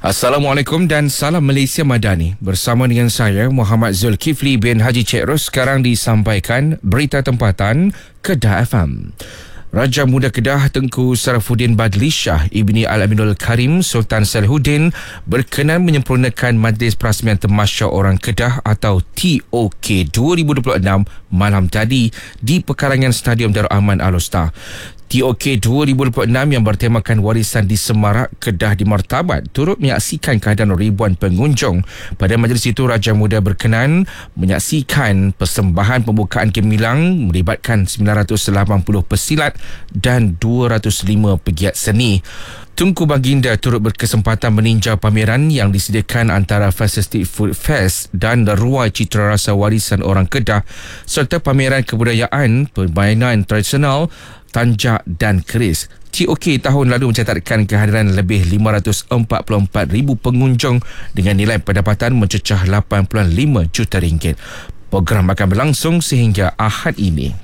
Assalamualaikum dan salam Malaysia Madani. Bersama dengan saya Muhammad Zulkifli bin Haji Cik Ros. Sekarang disampaikan berita tempatan Kedah FM. Raja Muda Kedah Tengku Sarafuddin Badli Shah Ibni Al-Aminul Karim Sultan Salihuddin berkenan menyempurnakan Majlis Perasmian Tamasya Orang Kedah atau TOK 2026 malam tadi di pekarangan Stadium Darul Aman Al-Usta. TOK 2026 yang bertemakan warisan di Semarak, Kedah dimartabat turut menyaksikan kehadiran ribuan pengunjung. Pada majlis itu, Raja Muda berkenan menyaksikan persembahan pembukaan gemilang melibatkan 980 pesilat dan 205 pegiat seni. Tunku Baginda turut berkesempatan meninjau pameran yang disediakan antara Fantastic Food Fest dan Ruai Citra Rasa Warisan Orang Kedah serta pameran kebudayaan, permainan tradisional, tanjak dan keris. TOK tahun lalu mencatatkan kehadiran lebih 544,000 pengunjung dengan nilai pendapatan mencecah 85 juta ringgit. Program akan berlangsung sehingga Ahad ini.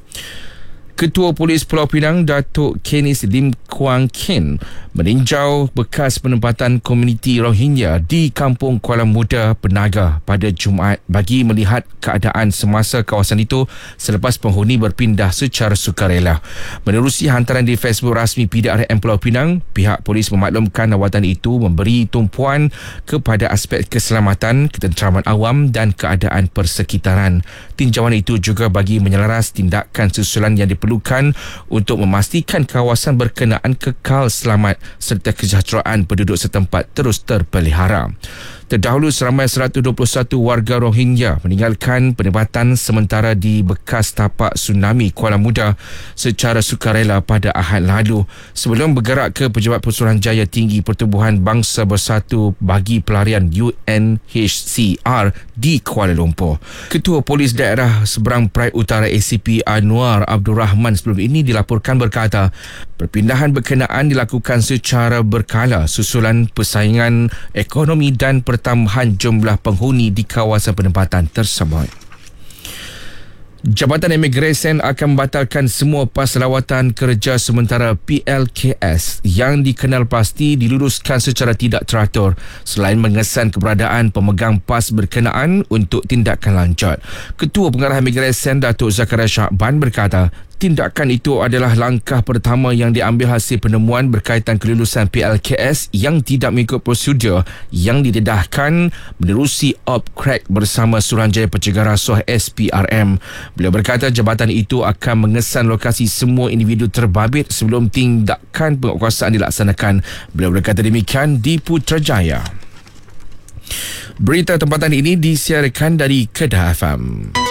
Ketua Polis Pulau Pinang Datuk Kenis Lim Kuang Ken meninjau bekas penempatan komuniti Rohingya di Kampung Kuala Muda Penaga pada Jumaat bagi melihat keadaan semasa kawasan itu selepas penghuni berpindah secara sukarela. Menerusi hantaran di Facebook rasmi PDRM Pulau Pinang, pihak polis memaklumkan lawatan itu memberi tumpuan kepada aspek keselamatan, ketenteraman awam dan keadaan persekitaran. Tinjauan itu juga bagi menyelaras tindakan susulan yang diperlukan untuk memastikan kawasan berkenaan kekal selamat serta kesejahteraan penduduk setempat terus terpelihara. Terdahulu seramai 121 warga Rohingya meninggalkan penempatan sementara di bekas tapak tsunami Kuala Muda secara sukarela pada Ahad lalu sebelum bergerak ke Pejabat Pesuruhanjaya Tinggi Pertubuhan Bangsa Bersatu bagi Pelarian UNHCR di Kuala Lumpur. Ketua Polis Daerah Seberang Perai Utara ACP Anwar Abdul Rahman sebelum ini dilaporkan berkata, perpindahan berkenaan dilakukan secara berkala susulan persaingan ekonomi dan pertambahan jumlah penghuni di kawasan penempatan tersebut. Jabatan Imigresen akan membatalkan semua pas lawatan kerja sementara PLKS yang dikenal pasti diluluskan secara tidak teratur selain mengesan keberadaan pemegang pas berkenaan untuk tindakan lanjut. Ketua Pengarah Imigresen Datuk Zakaria Syakban berkata, tindakan itu adalah langkah pertama yang diambil hasil penemuan berkaitan kelulusan PLKS yang tidak mengikut prosedur yang didedahkan menerusi OPCRAC bersama Suruhanjaya Pencegahan Rasuah SPRM. Beliau berkata jabatan itu akan mengesan lokasi semua individu terbabit sebelum tindakan penguatkuasaan dilaksanakan. Beliau berkata demikian di Putrajaya. Berita tempatan ini disiarkan dari Kedah FM.